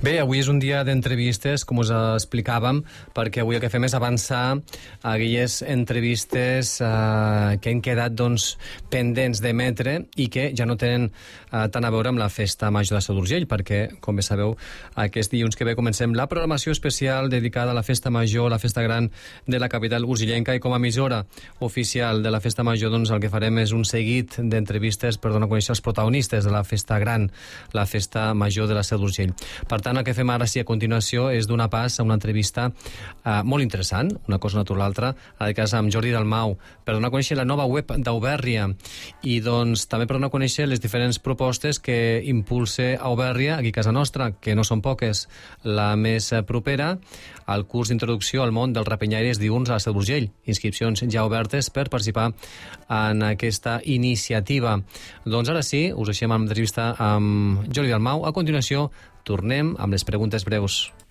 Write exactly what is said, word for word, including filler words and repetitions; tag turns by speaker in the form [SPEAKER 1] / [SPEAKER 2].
[SPEAKER 1] Bé, avui és un dia d'entrevistes, com us explicàvem, perquè avui el que fem és avançar aquelles entrevistes eh, que han quedat doncs, pendents d'emetre i que ja no tenen eh, tant a veure amb la Festa Major de Sant d'Urgell, perquè, com bé sabeu, aquest dilluns que ve comencem la programació especial dedicada a la Festa Major, la Festa Gran de la capital urgellenca, i com a emissora oficial de la Festa Major doncs, el que farem és un seguit d'entrevistes per donar a conèixer els protagonistes de la Festa Gran, la Festa Major de la Sant d'Urgell. Per tant, el que fem ara sí a continuació és donar pas a una entrevista eh, molt interessant, una cosa no atura l'altra, en aquest cas amb Jordi Dalmau, per donar a conèixer la nova web d'Aubèrria i doncs també per donar a conèixer les diferents propostes que impulse Aubèrria aquí a casa nostra, que no són poques. La més propera, el curs d'introducció al món dels rapenyaires diürns a la Seu d'Urgell. Inscripcions ja obertes per participar en aquesta iniciativa. Doncs ara sí, us deixem amb l'entrevista amb Jordi Dalmau. A continuació, tornem amb les preguntes breus.